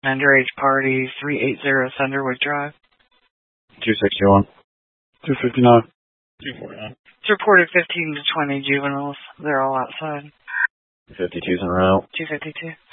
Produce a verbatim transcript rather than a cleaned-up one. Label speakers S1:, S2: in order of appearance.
S1: Underage party, three eighty Thunderwood Drive.
S2: two sixty-one.
S3: two fifty-nine.
S2: two forty-nine.
S1: It's reported fifteen to twenty juveniles. They're all outside.
S2: fifty-two's en route.
S1: two fifty-two.